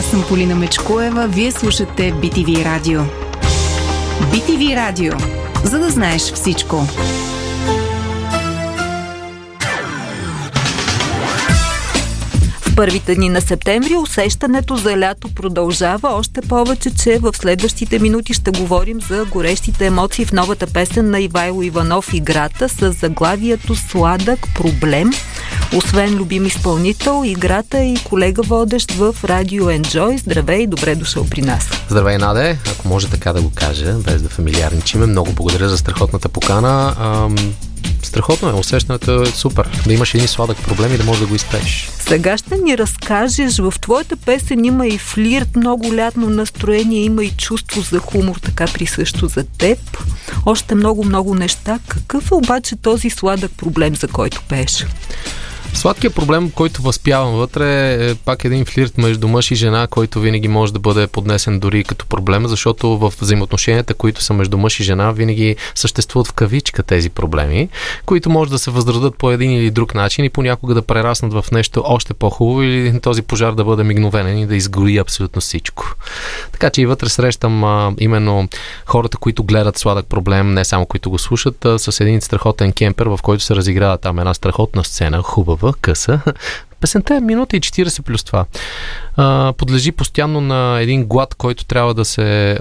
съм Полина Мечкоева. Вие слушате BTV Радио. BTV Радио. За да знаеш всичко. В първите дни на септември усещането за лято продължава, още повече, че в следващите минути ще говорим за горещите емоции в новата песен на Ивайло Иванов "Играта" с заглавието "Сладък проблем". Освен любим изпълнител, Играта е и колега водещ в Радио Enjoy. Здравей, добре дошъл при нас. Здравей, Наде, ако може така да го кажа, без да фамилиарничиме. Много благодаря за страхотната покана. Страхотно е, усещането е супер. Да имаш един сладък проблем и да можеш да го изпееш. Сега ще ни разкажеш, в твоята песен има и флирт, много лятно настроение, има и чувство за хумор, така присъщо за теб. Още много неща. Какъв е обаче този сладък проблем, за който пееш? Сладкият проблем, който възпявам вътре, е пак един флирт между мъж и жена, който винаги може да бъде поднесен дори като проблем, защото в взаимоотношенията, които са между мъж и жена, винаги съществуват в кавичка тези проблеми, които може да се възродят по един или друг начин и понякога да прераснат в нещо още по-хубаво или този пожар да бъде мигновенен и да изгори абсолютно всичко. Така че и вътре срещам именно хората, които гледат сладък проблем, не само които го слушат, с един страхотен кемпер, в който се разиграва там една страхотна сцена, хубава, къса. Песента е минута и 40 плюс това. Подлежи постоянно на един глад, който трябва да се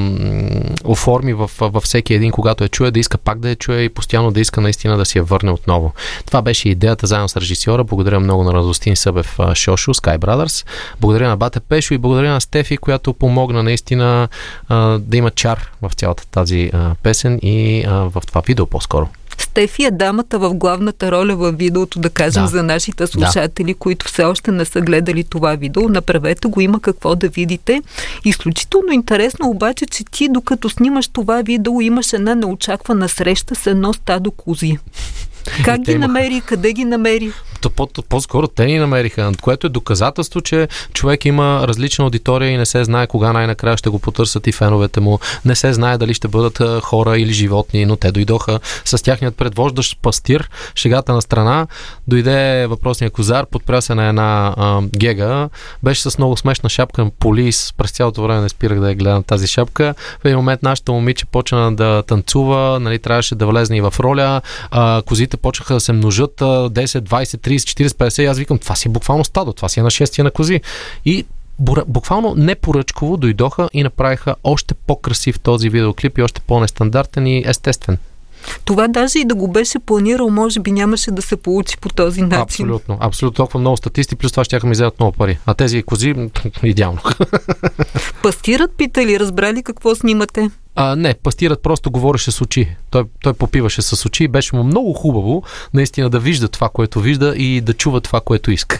оформи във всеки един, когато я чуе, да иска пак да я чуе и постоянно да иска наистина да си я върне отново. Това беше идеята заедно с режисьора. Благодаря много на Радостин Събев Шошо, Sky Brothers. Благодаря на Бате Пешо и благодаря на Стефи, която помогна наистина да има чар в цялата тази песен и в това видео по-скоро. Стефи е дамата в главната роля във видеото, да кажем, за нашите слушатели, които все още не са гледали това видео. Направете го, има какво да видите. Изключително интересно обаче, че ти, докато снимаш това видео, имаш една неочаквана среща с едно стадо кози. Как ги намери? Къде ги намери? По-скоро те ни намериха, което е доказателство, че човек има различна аудитория и не се знае кога най-накрая ще го потърсят и феновете му. Не се знае дали ще бъдат хора или животни, но те дойдоха с тяхният предвождащ пастир. Шегата на страна, дойде въпросният козар, подпря се на една гега, беше с много смешна шапка, полис, през цялото време не спирах да я гледам тази шапка. В един момент нашата момиче почна да танцува, нали, трябваше да влезне и в роля, козите почнаха да се множат 10, 20, 30, 40, 50 и аз викам, това си е буквално стадо, това си е нашествие на кози. И буквално непоръчково дойдоха и направиха още по-красив този видеоклип и още по-нестандартен и естествен. Това даже и да го беше планирал, може би нямаше да се получи по този начин. Абсолютно. Толкова много статисти, плюс това щяха ми вземат много пари. А тези кози, идеално. Пастират питали, разбрали какво снимате? Не, пастират просто говореше с очи. Той попиваше с очи и беше му много хубаво наистина да вижда това, което вижда и да чува това, което иска.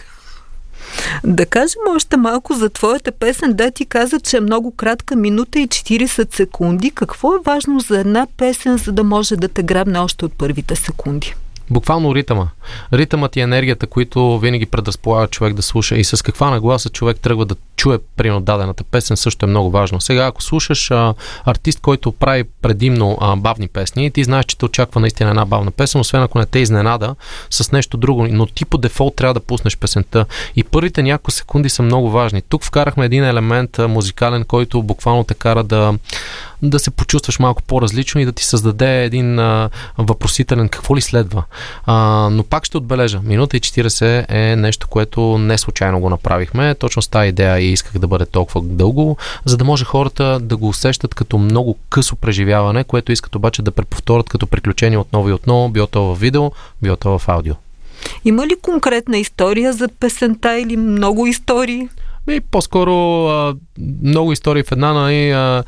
Да кажем още малко за твоята песен. Да, ти каза, че е много кратка, минута и 40 секунди. Какво е важно за една песен, за да може да те грабне още от първите секунди? Буквално ритъма. Ритъмът и енергията, които винаги предразполага човек да слуша и с каква нагласа човек тръгва да чуе примерно дадената песен, също е много важно. Сега, ако слушаш артист, който прави предимно бавни песни, ти знаеш, че те очаква наистина една бавна песен, освен ако не те изненада с нещо друго, но ти по дефолт трябва да пуснеш песента. И първите няколко секунди са много важни. Тук вкарахме един елемент музикален, който буквално те кара да се почувстваш малко по-различно и да ти създаде един въпросителен какво ли следва. Но пак ще отбележа, минута и 40 е нещо, което не случайно го направихме. Точно с тази идея и исках да бъде толкова дълго, за да може хората да го усещат като много късо преживяване, което искат обаче да преповторят като приключение отново и отново, било то в видео, било то в аудио. Има ли конкретна история за песента или много истории? По-скоро много истории в една,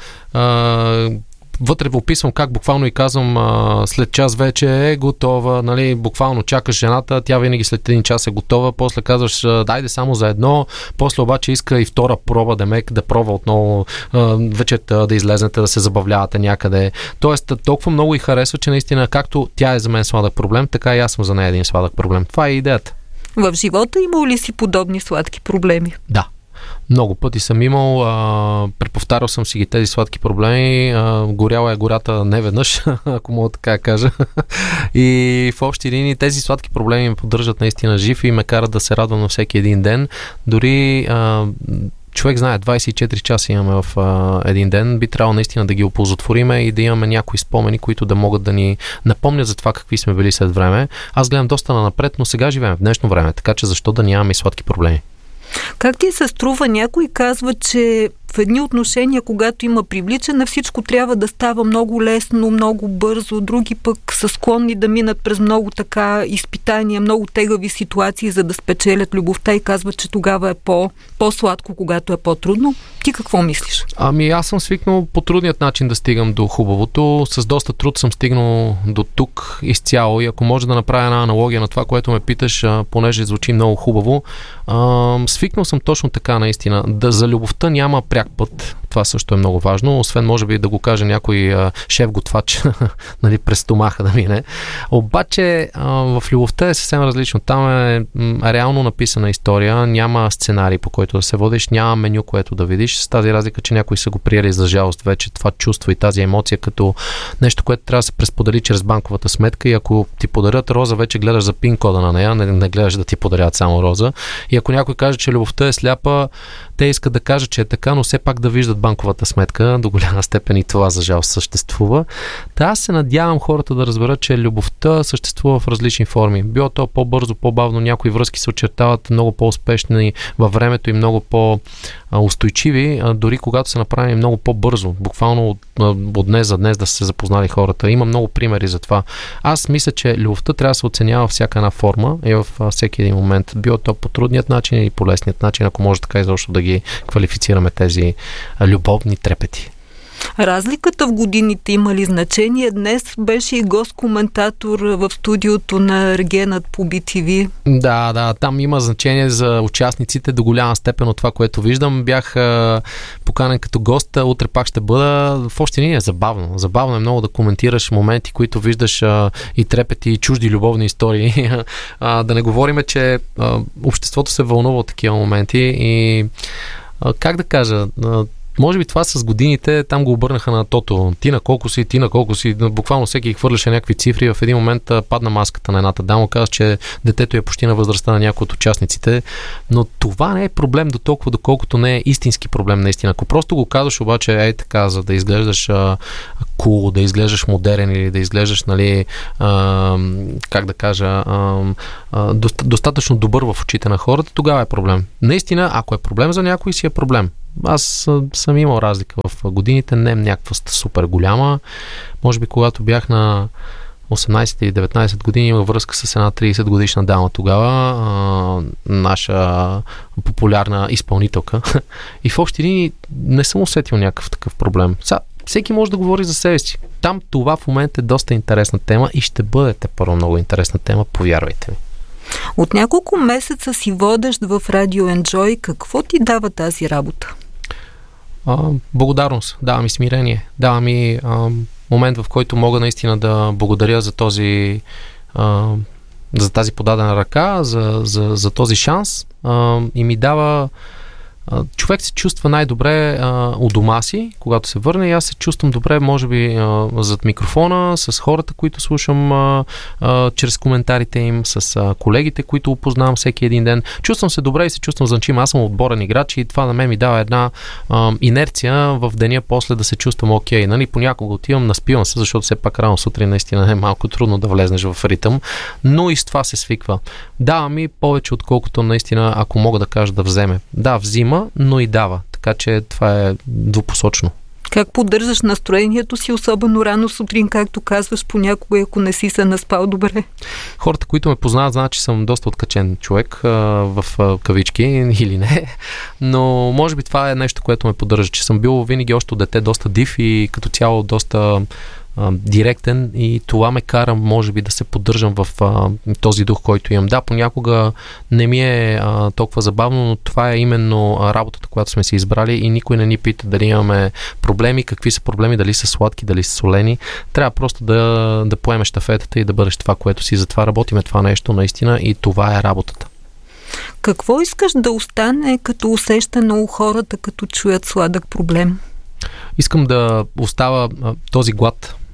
вътре описвам как буквално и казвам след час вече е готова, нали, буквално чакаш жената, тя винаги след един час е готова, после казваш дайде само за едно, после обаче иска и втора проба да пробва отново вечерта да излезнете, да се забавлявате някъде. Тоест толкова много и харесва, че наистина както тя е за мен сладък проблем, така и аз съм за нея един сладък проблем. Това е идеята. В живота имал ли си подобни сладки проблеми? Да. Много пъти съм имал, преповтарял съм си ги тези сладки проблеми, горяла е гората не веднъж, ако мога така да кажа. И в общи линии тези сладки проблеми ме поддържат наистина жив и ме карат да се радвам на всеки един ден. Дори човек знае, 24 часа имаме в един ден, би трябвало наистина да ги оползотвориме и да имаме някои спомени, които да могат да ни напомнят за това какви сме били след време. Аз гледам доста напред, но сега живеем в днешно време, така че защо да нямаме и сладки проблеми? Как ти се струва? Някой казва, че в едни отношения, когато има привличане, всичко трябва да става много лесно, много бързо. Други пък са склонни да минат през много така изпитания, много тегави ситуации, за да спечелят любовта и казват, че тогава е по-сладко, когато е по-трудно. Ти какво мислиш? Аз съм свикнал по трудният начин да стигам до хубавото. С доста труд съм стигнал до тук изцяло и ако може да направя една аналогия на това, което ме питаш, понеже звучи много хубаво, свикнал съм точно така наистина. За любовта няма пряк път. Това също е много важно. Освен, може би, да го каже някой шеф-готвач, нали, през стомаха да мине. Обаче, в любовта е съвсем различно. Там е реално написана история. Няма сценарий, по който да се водиш. Няма меню, което да видиш. С тази разлика, че някои са го приели за жалост вече това чувство и тази емоция като нещо, което трябва да се пресподели чрез банковата сметка и ако ти подарят роза, вече гледаш за пин-кода на нея, не гледаш да ти подарят само роза. И ако някой каже, че любовта е сляпа, те искат да кажат, че е така, но все пак да виждат банковата сметка. До голяма степен и това за жалост съществува. Та аз се надявам хората да разберат, че любовта съществува в различни форми. Било то по-бързо, по-бавно, някои връзки се очертават много по-успешни във времето и много по-устойчиви, дори когато се направи много по-бързо. Буквално от днес за днес да се запознали хората. Има много примери за това. Аз мисля, че любовта трябва да се оценява всяка една форма и във всеки един момент. Било то по трудният начин или по лесният начин, ако може така изобщо да ги квалифицираме тези любовни трепети. Разликата в годините има ли значение? Днес беше и гост-коментатор в студиото на Ергенът по BTV. Да, там има значение за участниците до голяма степен от това, което виждам. Бях поканен като гост, утре пак ще бъда. В общи линии е забавно. Забавно е много да коментираш моменти, които виждаш и трепети, и чужди любовни истории. Да не говорим, че обществото се вълнува от такива моменти и как да кажа, може би това с годините там го обърнаха на тото. Ти на колко си, буквално всеки хвърляше някакви цифри. В един момент падна маската на едната дама, каза, че детето е почти на възрастта на някои от участниците. Но това не е проблем до толкова, доколкото не е истински проблем наистина. Ако просто го казваш обаче, така, за да изглеждаш cool, да изглеждаш модерен или да изглеждаш, нали, как да кажа, достатъчно добър в очите на хората, тогава е проблем. Наистина, ако е проблем за някой, си е проблем. Аз съм имал разлика в годините, не е някаква супер голяма. Може би когато бях на 18 или 19 години имах връзка с една 30 годишна дама тогава, наша популярна изпълнителка. И в общи линии не съм усетил някакъв такъв проблем. Всеки може да говори за себе си. Там това в момента е доста интересна тема и ще бъдете първо много интересна тема, повярвайте ми. От няколко месеца си водещ в Радио Enjoy. Какво ти дава тази работа? Благодарност, дава ми смирение, дава ми момент, в който мога наистина да благодаря за тази подадена ръка, за този шанс и ми дава. Човек се чувства най-добре у дома си, когато се върне и аз се чувствам добре, може би, зад микрофона, с хората, които слушам чрез коментарите им, с колегите, които опознавам всеки един ден. Чувствам се добре и се чувствам значим. Аз съм отборен играч и това на мен ми дава една инерция в деня после да се чувствам окей. Нали? Понякога отивам, наспивам се, защото все пак рано сутрин наистина е малко трудно да влезнеш в ритъм, но и с това се свиква. Дава ми повече, отколкото наистина, ако мога да кажа, да вземе. Да, взима, но и дава. Така че това е двупосочно. Как поддържаш настроението си, особено рано сутрин, както казваш понякога, ако не си се наспал добре? Хората, които ме познават, знаят, че съм доста откачен човек, в кавички или не, но може би това е нещо, което ме поддържа, че съм бил винаги още от дете доста див и като цяло доста директен и това ме кара, може би, да се поддържам в този дух, който имам. Да, понякога не ми е толкова забавно, но това е именно работата, която сме си избрали и никой не ни пита дали имаме проблеми, какви са проблеми, дали са сладки, дали са солени. Трябва просто да поемеш щафетата и да бъдеш това, което си. Затова работиме това нещо наистина и това е работата. Какво искаш да остане като усещане у хората, като чуят сладък проблем? Искам да остава този глад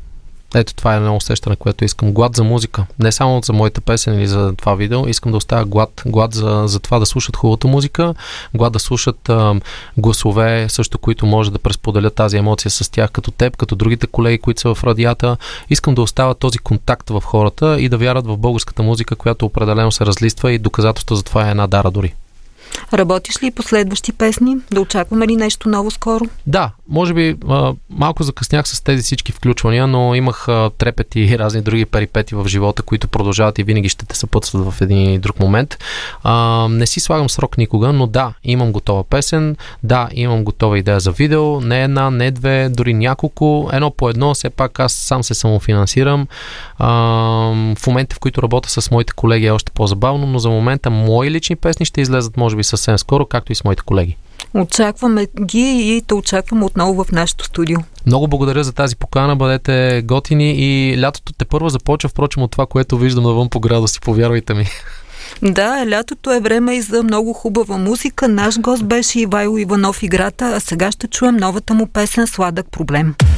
Ето това е едно усещане, което искам. Глад за музика. Не само за моята песен или за това видео. Искам да оставя глад за това да слушат хубавата музика, глад да слушат гласове, също които може да пресподелят тази емоция с тях, като теб, като другите колеги, които са в радията. Искам да оставя този контакт в хората и да вярват в българската музика, която определено се разлиства и доказателство за това е една Дара дори. Работиш ли и по следващи песни? Да очакваме ли нещо ново скоро? Да, може би малко закъснях с тези всички включвания, но имах трепети и разни други перипети в живота, които продължават и винаги ще те съпътстват в един и друг момент. Не си слагам срок никога, но да, имам готова песен, да, имам готова идея за видео, не една, не две, дори няколко, едно по едно, все пак аз сам се самофинансирам. В момента, в които работя с моите колеги е още по-забавно, но за момента мои лични песни ще излезат може би съвсем скоро, както и с моите колеги. Очакваме ги и те очакваме отново в нашото студио. Много благодаря за тази покана, бъдете готини и лятото тепърва започва, впрочем, от това, което виждам навън по градуси, повярвайте ми. Да, лятото е време и за много хубава музика. Наш гост беше Ивайло Иванов Играта, а сега ще чуем новата му песен "Сладък проблем".